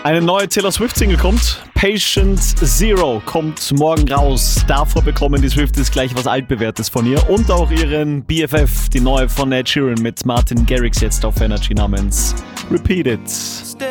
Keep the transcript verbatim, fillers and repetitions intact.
Eine neue Taylor Swift-Single kommt. Patient Zero kommt morgen raus. Davor bekommen die Swifties gleich was Altbewährtes von ihr. Und auch ihren B F F, die neue von Ed Sheeran mit Martin Garrix jetzt auf Energy namens Repeat It.